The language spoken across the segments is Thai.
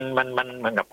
มันเหมือนกับ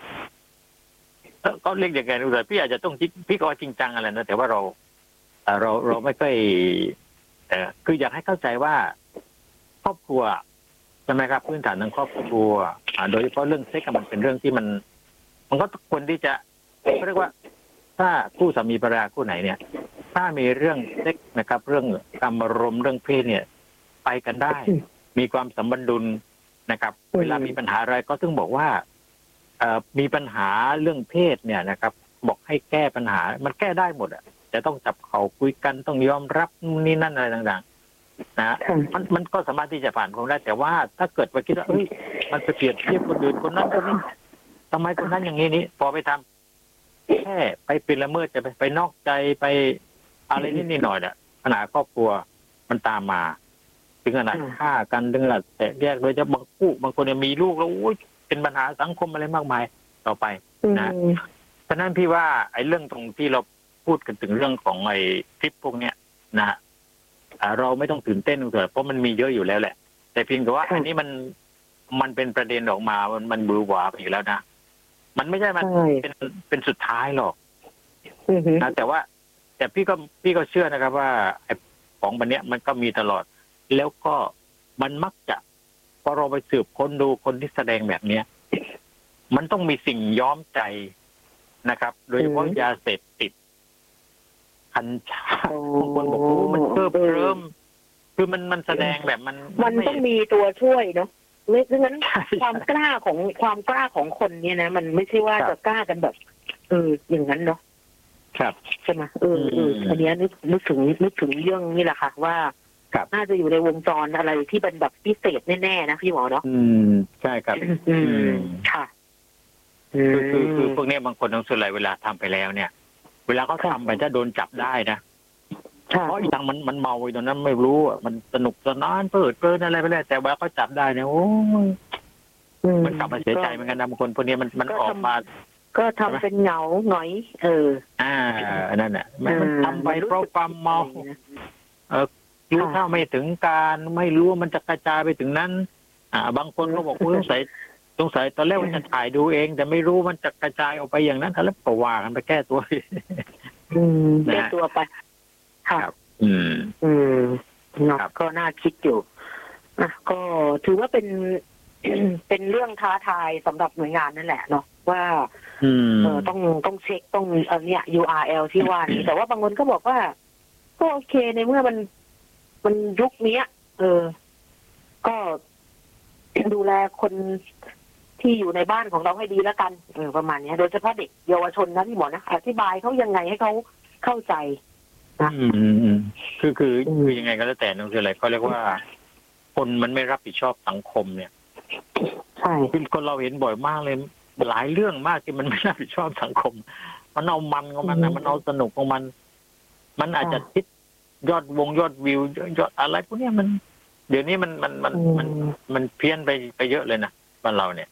ก็เรียกอย่างไงดูเลยพี่อาจจะต้องคิดพี่ก็จริงจังอะไรนะแต่ว่าเราไม่ค่อยคืออยากให้เข้าใจว่าครอบครัวใช่ไหมครับพื้นฐานของครอบครัวโดยเฉพาะเรื่องเซ็กมันเป็นเรื่องที่มันก็ควรที่จะเรียกว่าถ้าคู่สามีภรรยาคู่ไหนเนี่ยถ้ามีเรื่องเซ็กนะครับเรื่องกามารมณ์เรื่องเพศเนี่ยไปกันได้มีความสัมพันธ์ดุลนะครับเวลามีปัญหาอะไรก็ต้องบอกว่ามีปัญหาเรื่องเพศเนี่ยนะครับบอกให้แก้ปัญหามันแก้ได้หมดอ่ะจะต้องจับเขาคุยกันต้องยอมรับนี่นั่นอะไรต่างๆนะมันก็สามารถที่จะผ่านพ้นได้แต่ว่าถ้าเกิดไปคิดว่าเอ้ยมันไปเปรียบเทียบคนอื่นคนนั้นคนนี้ทำไมคนนั้นอย่างนี้พอไปทำแค่ไปเป็นละเมิดจะไปนอกใจไปอะไรนิดหน่อยเนี่ยปัญหาครอบครัวมันตามมาถึงขนาดฆ่ากันถึงขนาดแตกแยกโดยเฉพาะบางคนเนี่ยมีลูกแล้วเป็นปัญหาสังคมอะไรมากมายต่อไปนะฉะนั้นพี่ว่าไอ้เรื่องตรงที่เราพูดกันถึงเรื่องของไอ้คลิปพวกเนี้ยนะเราไม่ต้องตื่นเต้นเถอะเพราะมันมีเยอะอยู่แล้วแหละแต่เพียงแต่ว่าอันนี้มันเป็นประเด็นออกมามันบือหวาไปอยู่แล้วนะมันไม่ใช่มันเป็นสุดท้ายหรอกนะแต่พี่ก็เชื่อนะครับว่าไอ้ของแบบเนี้ยมันก็มีตลอดแล้วก็มันมักจะพอเราไปสืบค้นดูคนที่แสดงแบบเนี้ยมันต้องมีสิ่งย้อมใจนะครับโดยเฉพาะยาเสพติดกัญชาบางคนบอกโอ้มันเพิ่มคือมันแสดงแบบมันต้องมีตัวช่วยเนาะเพราะงั้นความกล้าของคนเนี่ยนะมันไม่ใช่ว่าจะกล้ากันแบบอย่างนั้นเนาะครับใช่ไหมอันนี้นึกถึงเรื่องนี่แหละค่ะว่าน่าจะอยู่ในวงจรอะไรที่เป็นแบบพิเศษแน่ๆนะพี่หมอเนาะใช่ครับค่ะคือพวกนี้บางคนต้องส่วนใหญ่เวลาทำไปแล้วเนี่ยเวลาเขาทำไปถ้าโดนจับได้นะเพราะอีกอย่างมันเมาไปตอนนั้นไม่รู้อ่ะมันสนุกสนานเพลิดเพลินอะไรไปแล้วแต่ว่าเขาจับได้เนี่ยโอ้มันกลับมาเสียใจเหมือนกันนะบางคนพวกนี้มันออกมาก็ทำเป็นเหงาหงอยนั่นแหละมันทำไปเพราะความเมารู้เท่าไม่ถึงการไม่รู้ว่ามันจะกระจายไปถึงนั้นบางคนก็บอกสงสัยตอนแรกว่าจะถ่ายดูเองแต่ไม่รู้มันจะกระจายออกไปอย่างนั้นแล้วก็ว่ากันไปแก้ตัวแก้ตัวไปครับก็น่าคิดอยู่ก็ถือว่าเป็นเรื่องท้าทายสำหรับหน่วยงานนั่นแหละเนาะว่าต้องเช็คต้องเนี่ย URL ที่ว่านี้แต่ว่าบางคนก็บอกว่าก็โอเคในเมื่อมันยุคนี้ก็ดูแลคนที่อยู่ในบ้านของเราให้ดีแล้วกันประมาณนี้โดยเฉพาะเด็กเยาวชนนะพี่หมอนะอธิบายเขายังไงให้เขาเข้าใจนะคือยังไงก็แล้วแต่นั่นคืออะไรเขาเรียกว่าคนมันไม่รับผิดชอบสังคมเนี่ยใช่คนเราเห็นบ่อยมากเลยหลายเรื่องมากที่มันไม่รับผิดชอบสังคมมันเอามันของมันนะมันเอาสนุกของมันอาจจะคิดยอดวิวยอดอะไรพวกนี้มันเดี๋ยวนี้มันเพี้ยนไปเยอะเลยนะบ้านเราเนี่ย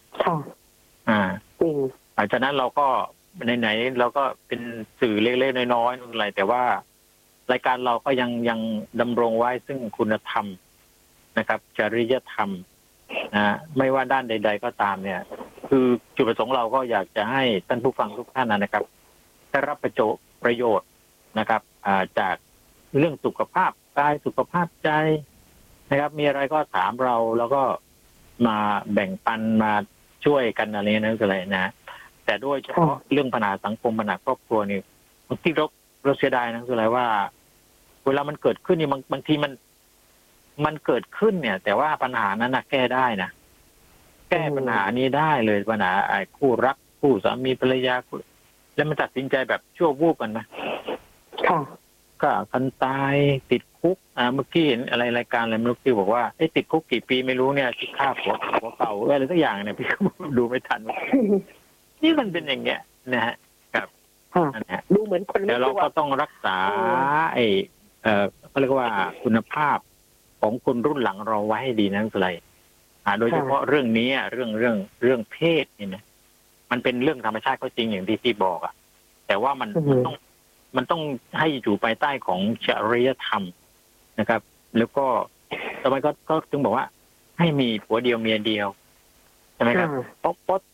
ฉะนั้นเราก็ไหนเราก็เป็นสื่อเล็กๆน้อยๆอะไรแต่ว่ารายการเราก็ยังดำรงไว้ซึ่งคุณธรรมนะครับจริยธรรมไม่ว่าด้านใดๆก็ตามเนี่ยคือจุดประสงค์เราก็อยากจะให้ท่านผู้ฟังทุกท่านนะครับได้รับประโยชน์นะครับจากเรื่องสุขภาพกายสุขภาพใจนะครับมีอะไรก็ถามเราแล้วก็มาแบ่งปันมาช่วยกันอะไรนั่นอะไรนะแต่ด้วยเฉพาะเรื่องปัญหาสังคมปัญหาครอบครัวนี่บางทีเราเสียดายนะคืออะไรว่าเวลามันเกิดขึ้นนี่บางทีมันเกิดขึ้นเนี่ยแต่ว่าปัญหานั้นนะแก้ได้นะแก้ปัญหานี้ได้เลยปัญหาคู่รักคู่สามีภรรยาแล้วมันตัดสินใจแบบชั่ววูบกันไหมก็คันตายติดคุกเมื่อกี้เห็นอะไรรายการอะไรไม่รู้ที่บอกว่าติดคุกกี่ปีไม่รู้เนี่ยที่ฆ่าผัวเก่าอะไรสักอย่างเนี่ยพี่ดูไม่ทันนี่มันเป็นอย่างเงี้ยนะฮะครับดูเหมือนคนแต่เราก็ต้องรักษาเขาเรียกว่าคุณภาพของคนรุ่นหลังเราไว้ให้ดีนั่นคืออะไรโดยเฉพาะเรื่องนี้เรื่องเพศนี่นะมันเป็นเรื่องธรรมชาติก็จริงอย่างที่พี่บอกแต่ว่ามันต้องให้อยู่ภายใต้ของจริยธรรมนะครับแล้วก็ทำไมก็จึงบอกว่าให้มีผัวเดียวเมียเดียวใช่ไหมครับเพราะ